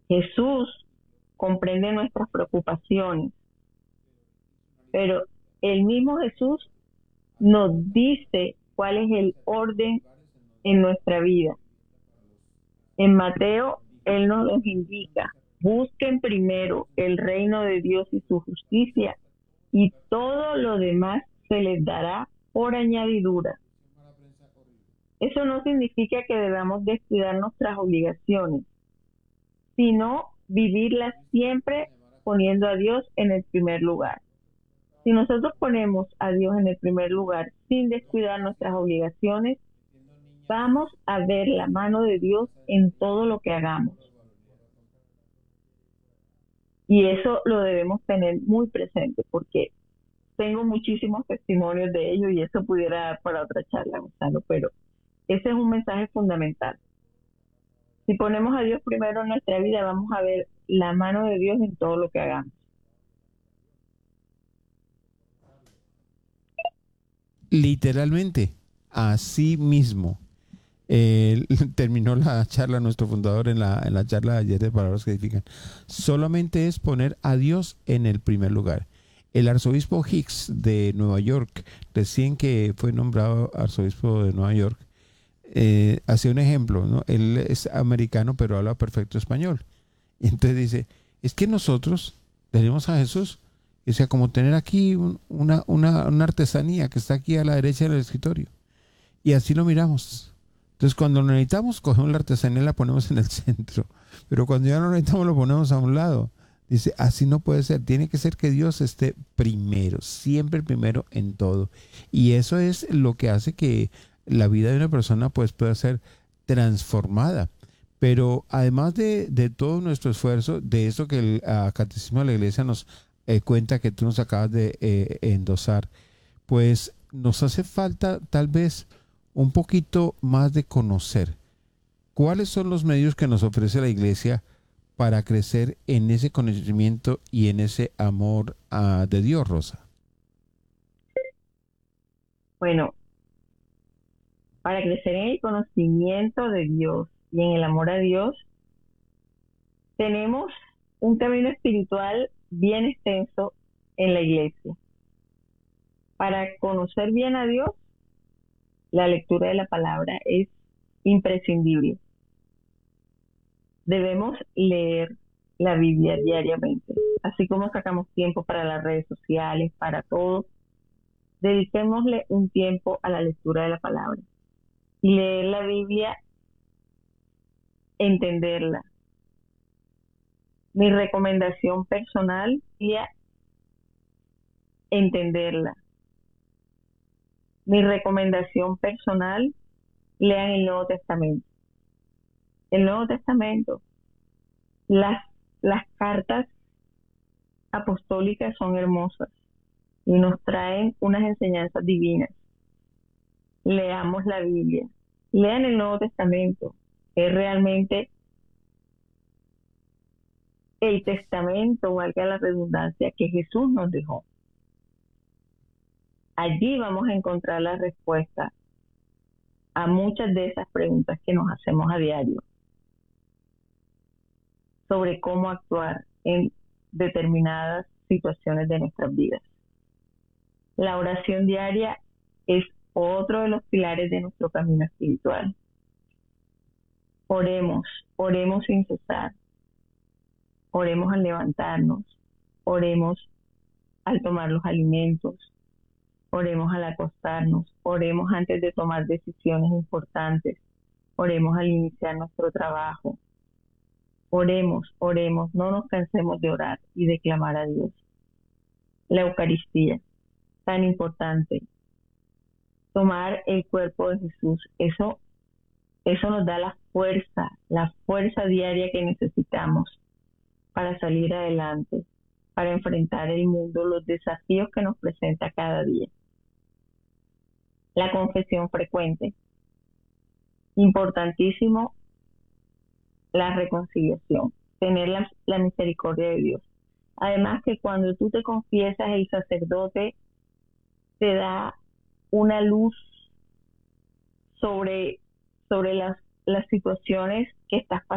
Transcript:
Jesús comprende nuestras preocupaciones, pero el mismo Jesús nos dice cuál es el orden en nuestra vida. En Mateo, Él nos los indica. Busquen primero el reino de Dios y su justicia, y todo lo demás se les dará por añadidura. Eso no significa que debamos descuidar nuestras obligaciones, sino vivirlas siempre poniendo a Dios en el primer lugar. Si nosotros ponemos a Dios en el primer lugar sin descuidar nuestras obligaciones, vamos a ver la mano de Dios en todo lo que hagamos. Y eso lo debemos tener muy presente porque tengo muchísimos testimonios de ello y eso pudiera dar para otra charla, Gonzalo, pero ese es un mensaje fundamental. Si ponemos a Dios primero en nuestra vida, vamos a ver la mano de Dios en todo lo que hagamos. Literalmente, así mismo. Terminó la charla nuestro fundador en la charla de ayer de Palabras que Edifican. Solamente es poner a Dios en el primer lugar. El arzobispo Hicks de Nueva York, recién que fue nombrado arzobispo de Nueva York, hacía un ejemplo, ¿no? Él es americano pero habla perfecto español. Y entonces dice, es que nosotros tenemos a Jesús, o sea, como tener aquí una artesanía que está aquí a la derecha del escritorio. Y así lo miramos. Entonces, cuando lo necesitamos, cogemos la artesanía y la ponemos en el centro. Pero cuando ya no lo necesitamos, lo ponemos a un lado. Dice, así no puede ser. Tiene que ser que Dios esté primero, siempre primero en todo. Y eso es lo que hace que la vida de una persona pues pueda ser transformada. Pero además de todo nuestro esfuerzo, de eso que el Catecismo de la Iglesia nos cuenta que tú nos acabas de endosar, pues nos hace falta tal vez un poquito más de conocer cuáles son los medios que nos ofrece la iglesia para crecer en ese conocimiento y en ese amor de Dios, Rosa. Bueno, para crecer en el conocimiento de Dios y en el amor a Dios, tenemos un camino espiritual bien extenso en la iglesia. Para conocer bien a Dios, la lectura de la palabra es imprescindible. Debemos leer la Biblia diariamente, así como sacamos tiempo para las redes sociales, para todo. Dediquémosle un tiempo a la lectura de la palabra. Y leer la Biblia, entenderla. Mi recomendación personal sería entenderla. Mi recomendación personal, lean el Nuevo Testamento. El Nuevo Testamento, las, las cartas apostólicas son hermosas y nos traen unas enseñanzas divinas. Leamos la Biblia. Lean el Nuevo Testamento. Es realmente el testamento, valga la redundancia, que Jesús nos dejó. Allí vamos a encontrar la respuesta a muchas de esas preguntas que nos hacemos a diario sobre cómo actuar en determinadas situaciones de nuestras vidas. La oración diaria es otro de los pilares de nuestro camino espiritual. Oremos, oremos sin cesar, oremos al levantarnos, oremos al tomar los alimentos, oremos al acostarnos, oremos antes de tomar decisiones importantes, oremos al iniciar nuestro trabajo. Oremos, oremos, no nos cansemos de orar y de clamar a Dios. La Eucaristía, tan importante. Tomar el cuerpo de Jesús, eso nos da la fuerza diaria que necesitamos para salir adelante, para enfrentar el mundo, los desafíos que nos presenta cada día. La confesión frecuente, importantísimo la reconciliación, tener la misericordia de Dios. Además que cuando tú te confiesas, el sacerdote te da una luz sobre las situaciones que estás pasando